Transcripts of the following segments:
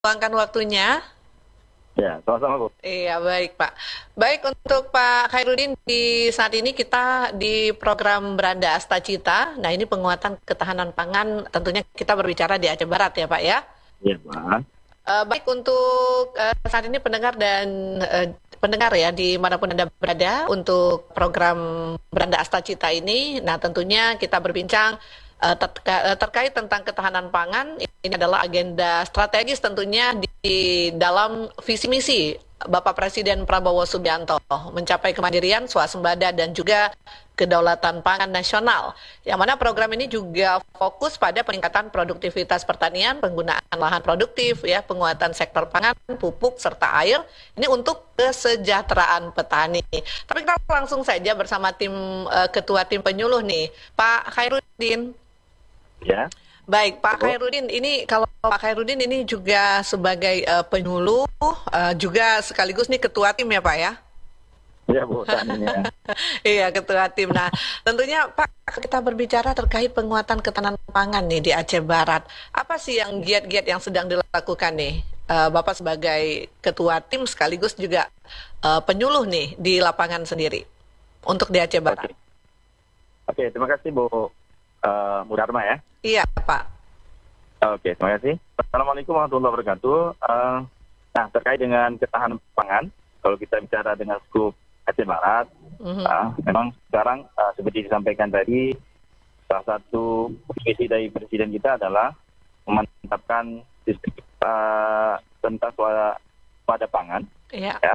meluangkan waktunya. Ya, sama-sama Bu. Iya, baik Pak. Baik, untuk Pak Khairuddin, di saat ini kita di program Beranda Asta Cita. Nah, ini penguatan ketahanan pangan, tentunya kita berbicara di Aceh Barat ya Pak ya. Iya, Pak. Baik, untuk saat ini pendengar dan pendengar ya dimanapun Anda berada untuk program Beranda Asta Cita ini, nah tentunya kita berbincang terkait tentang ketahanan pangan. Ini adalah agenda strategis tentunya di dalam visi misi Bapak Presiden Prabowo Subianto mencapai kemandirian, swasembada dan juga kedaulatan pangan nasional. Yang mana program ini juga fokus pada peningkatan produktivitas pertanian, penggunaan lahan produktif, ya, penguatan sektor pangan, pupuk serta air. Ini untuk kesejahteraan petani. Tapi kita langsung saja bersama tim ketua tim penyuluh nih, Pak Khairuddin. Ya. Baik, Pak Bu. Khairuddin, ini kalau Pak Khairuddin ini juga sebagai penyuluh, juga sekaligus nih ketua tim ya Pak ya? Iya, Bu, saat ini ya. Iya, ketua tim. Nah, tentunya Pak, kita berbicara terkait penguatan ketahanan pangan nih di Aceh Barat. Apa sih yang giat-giat yang sedang dilakukan nih? Bapak sebagai ketua tim sekaligus juga penyuluh nih di lapangan sendiri untuk di Aceh Barat. Oke. Oke, terima kasih Bu Bu Dharma ya. Iya, Pak. Oke, terima kasih. Assalamualaikum warahmatullahi wabarakatuh. Nah, terkait dengan ketahanan pangan, kalau kita bicara dengan skup Aceh Barat, memang sekarang seperti disampaikan tadi, salah satu visi dari Presiden kita adalah memantapkan sistem tentang pada pangan, Iya. ya,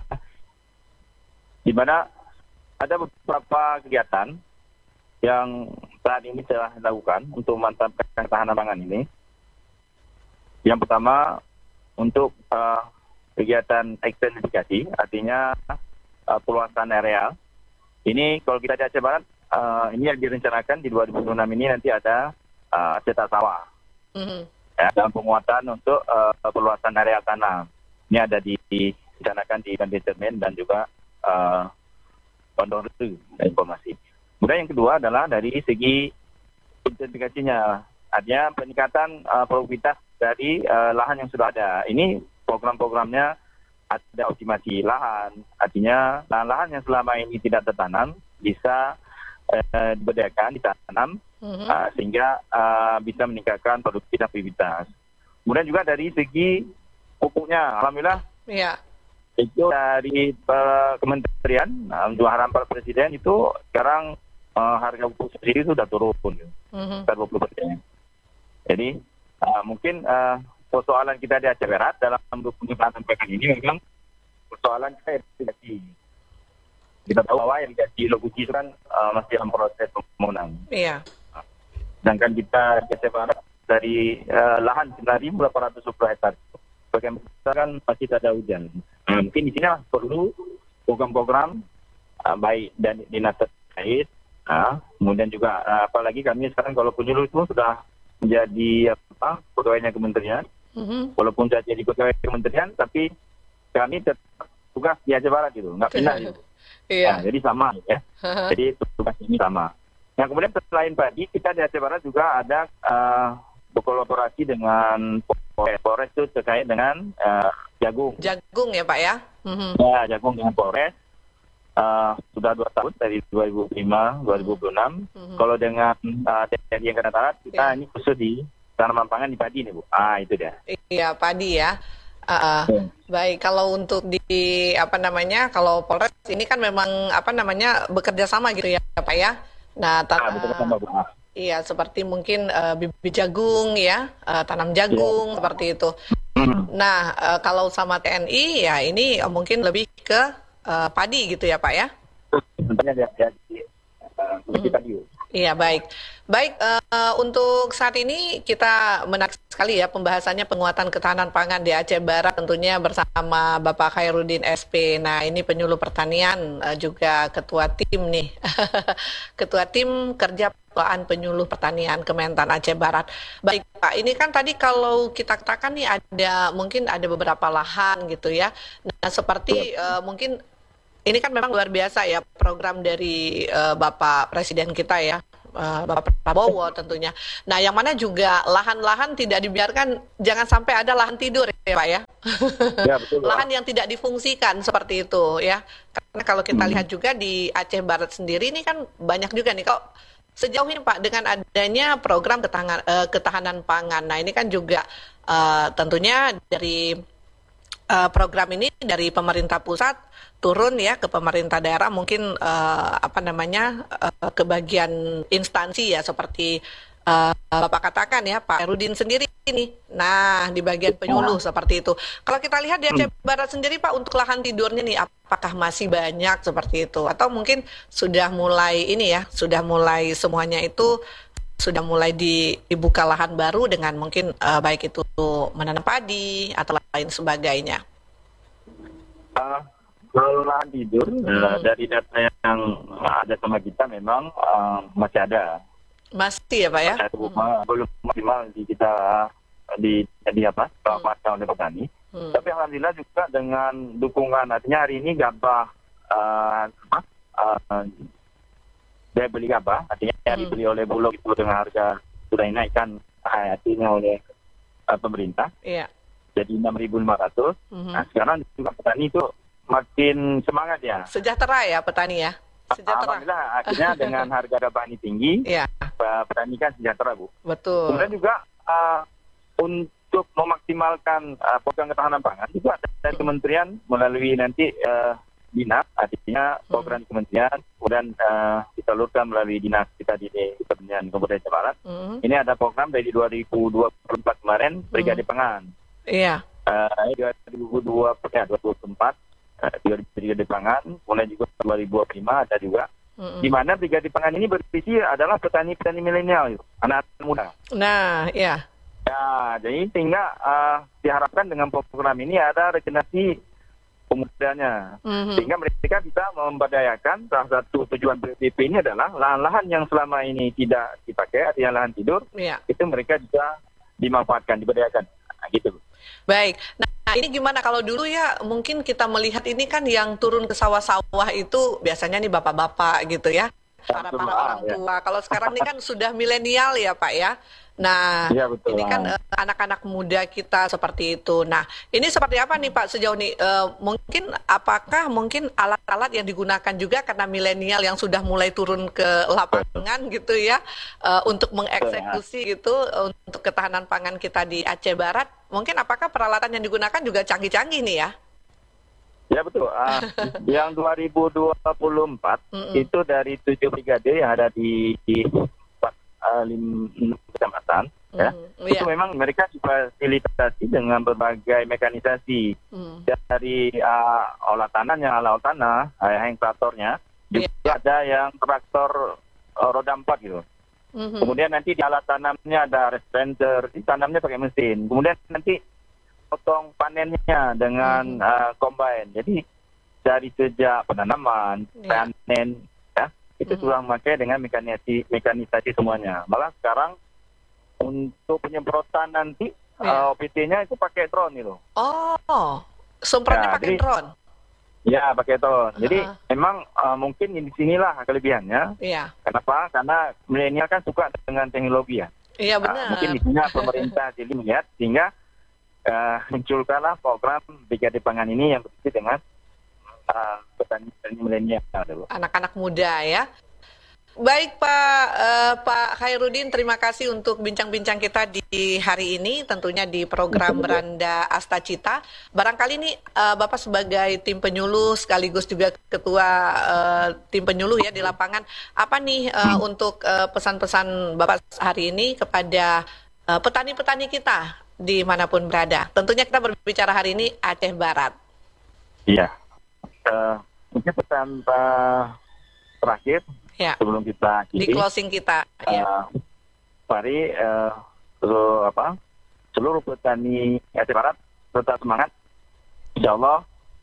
di mana ada beberapa kegiatan yang saat ini telah dilakukan untuk memantapkan ketahanan pangan ini. Yang pertama, untuk kegiatan ekstensifikasi, artinya perluasan areal. Ini kalau kita di Aceh Barat, ini yang direncanakan di 2026 ini nanti ada cetak sawah. Ya, dalam penguatan untuk perluasan areal tanam. Ini ada direncanakan di Bandir Cermin dan juga Pondok Retu, informasi. Kemudian yang kedua adalah dari segi intensifikasinya, artinya peningkatan produktivitas dari lahan yang sudah ada. Ini program-programnya ada optimasi lahan, artinya lahan-lahan yang selama ini tidak tertanam bisa diberdayakan, ditanam, sehingga bisa meningkatkan produktivitas. Kemudian juga dari segi pupuknya, alhamdulillah. Iya. Itu dari kementerian, untuk harapan Pak Presiden itu sekarang harga pupuk subsidi itu sudah turun, sekitar 20%. Jadi mungkin persoalan kita di Aceh Barat dalam pengembangan pangan ini memang persoalan kita irigasi. Kita tahu bahwa irigasi Loguci itu kan masih dalam proses pembangunan. Iya. Sedangkan kita di Aceh Barat dari lahan 9.810 hektar, bagian besar kan masih tak ada hujan. Mungkin di sini perlu program-program baik dan dinas terkait. Kemudian juga apalagi kami sekarang kalau penyuluh itu sudah menjadi pegawainya kementerian, walaupun sudah jadi pegawai kementerian, tapi kami tetap tugas di Aceh Barat gitu, nggak pindah gitu. Iya. Jadi sama ya. Jadi tugas ini sama. Nah kemudian selain padi, kita di Aceh Barat juga ada berkolaborasi dengan Polres itu terkait dengan jagung. Jagung ya Pak ya? Ya, jagung dengan Polres. Sudah 2 tahun dari 2005, 2026. Kalau dengan TNI Angkatan Darat, kita ini khusus di tanaman pangan di padi nih Bu. Itu dia. Iya, padi ya. Baik, kalau untuk di kalau Polres ini kan memang bekerja sama gitu ya Pak ya. Nah, betul sama Bu. iya seperti mungkin bibit jagung ya, tanam jagung seperti itu. Nah, kalau sama TNI ya ini mungkin lebih ke padi gitu ya Pak ya? Tentunya di padi. Iya baik. Baik, untuk saat ini kita menarik sekali ya pembahasannya penguatan ketahanan pangan di Aceh Barat tentunya bersama Bapak Khairuddin SP. Nah ini penyuluh pertanian juga ketua tim nih, ketua tim kerja pengelolaan penyuluh pertanian Kementan Aceh Barat. Baik Pak, ini kan tadi kalau kita katakan nih mungkin ada beberapa lahan gitu ya. Nah seperti mungkin ini kan memang luar biasa ya program dari Bapak Presiden kita ya, Bapak Prabowo tentunya. Nah, yang mana juga lahan-lahan tidak dibiarkan, jangan sampai ada lahan tidur ya Pak ya. Ya, betul, Pak. Lahan yang tidak difungsikan seperti itu ya. Karena kalau kita lihat juga di Aceh Barat sendiri ini kan banyak juga nih kok sejauh ini Pak dengan adanya program ketahanan pangan. Nah, ini kan juga tentunya dari program ini dari pemerintah pusat turun ya ke pemerintah daerah mungkin ke bagian instansi ya seperti Bapak katakan ya Pak Herudin sendiri ini. Nah, di bagian penyuluh seperti itu. Kalau kita lihat di Aceh Barat sendiri Pak untuk lahan tidurnya nih apakah masih banyak seperti itu atau mungkin sudah mulai ini ya, sudah mulai semuanya itu sudah mulai dibuka lahan baru dengan mungkin baik itu menanam padi atau lain sebagainya. Kalau lahan tidur dari data yang ada sama kita memang masih ada. Masih ya Pak ya? Belum maksimal di kita di kawasan oleh petani. Tapi alhamdulillah juga dengan dukungan artinya hari ini gabah daya beli gabah, artinya dibeli oleh Bulog itu dengan harga sudah dinaikkan artinya oleh pemerintah. Iya. Jadi 6.500. Nah, sekarang juga petani itu makin semangat ya. Sejahtera ya petani ya. Sejahtera. Alhamdulillah, akhirnya dengan harga gabah ini tinggi, ya. Petani kan sejahtera, Bu. Betul. Kemudian juga untuk memaksimalkan program ketahanan pangan juga dari kementerian melalui nanti dinas, artinya program kementerian, kemudian disalurkan melalui dinas kita di Kementerian Kabupaten Aceh Barat. Ini ada program dari 2024 kemarin, Brigade Pangan. Iya. 2024, Brigade Pangan, kemudian juga 2025 ada juga. Di mana Brigade Pangan ini berisi adalah petani-petani milenial, anak-anak muda. Nah, iya. Ya, jadi sehingga diharapkan dengan program ini ada regenerasi pemudanya, sehingga mereka bisa memberdayakan. Salah satu tujuan BPP ini adalah lahan-lahan yang selama ini tidak dipakai, artinya lahan tidur, itu mereka bisa dimanfaatkan, diberdayakan, gitu. Baik, nah ini gimana kalau dulu ya mungkin kita melihat ini kan yang turun ke sawah-sawah itu biasanya nih bapak-bapak gitu ya, para orang tua. Ya. Kalau sekarang ini kan sudah milenial ya Pak ya. Nah, ya, betul, ini kan anak-anak muda kita seperti itu. Nah, ini seperti apa nih Pak sejauh ini? Apakah mungkin alat-alat yang digunakan juga karena milenial yang sudah mulai turun ke lapangan gitu ya, untuk mengeksekusi gitu untuk ketahanan pangan kita di Aceh Barat? Mungkin apakah peralatan yang digunakan juga canggih-canggih nih ya? Ya betul. Yang 2024 itu dari 7 brigade yang ada di 5 kecamatan, ya, itu memang mereka difasilitasi dengan berbagai mekanisasi dari olah tanah yang ala tanah, yang traktornya, juga ada yang traktor roda 4 gitu. Kemudian nanti di alat tanamnya ada responder, ditanamnya pakai mesin. Kemudian nanti potong panennya dengan combine. Jadi dari sejak penanaman, panen, itu sudah memakai dengan mekanisasi semuanya. Malah sekarang untuk penyemprotan nanti OPT-nya itu pakai drone itu. Oh, semprotnya pakai drone? Ya, pakai drone. Jadi memang mungkin di sinilah kelebihannya. Iya. Kenapa? Karena milenial kan suka dengan teknologi ya. Iya benar. Mungkin di sini pemerintah jadi melihat sehingga munculkanlah program Brigade Pangan ini yang berisi dengan petani milenial, anak-anak muda ya. Baik Pak Khairuddin, terima kasih untuk bincang-bincang kita di hari ini, tentunya di program Beranda Astacita. Barangkali ini Bapak sebagai tim penyuluh sekaligus juga ketua tim penyuluh ya di lapangan, apa nih untuk pesan-pesan Bapak hari ini kepada petani-petani kita dimanapun berada? Tentunya kita berbicara hari ini Aceh Barat. Iya. Mungkin pesan terakhir sebelum kita di closing kita, mari seluruh petani Aceh Barat tetap semangat. Insya Allah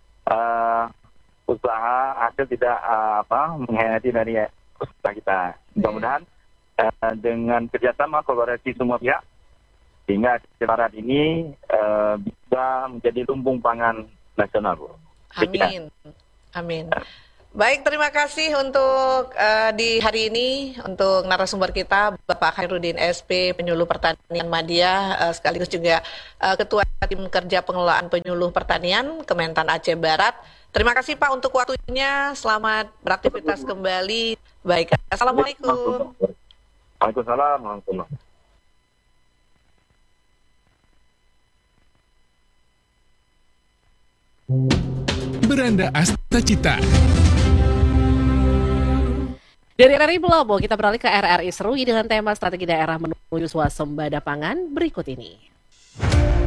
usaha hasil tidak mengkhianati dari usaha kita. Mudah-mudahan dengan kerjasama kolaborasi semua pihak sehingga Aceh Barat ini bisa menjadi lumbung pangan nasional, Bu. Amin. Amin. Baik, terima kasih untuk di hari ini untuk narasumber kita Bapak Khairuddin SP Penyuluh Pertanian Madya sekaligus juga Ketua Tim Kerja Pengelolaan Penyuluh Pertanian Kementan Aceh Barat. Terima kasih Pak untuk waktunya. Selamat beraktivitas kembali. Baik, Assalamualaikum. Waalaikumsalam warahmatullahi. Beranda Astacita. Dari RRI Belobo, kita beralih ke RRI Serui dengan tema strategi daerah menuju swasembada pangan berikut ini.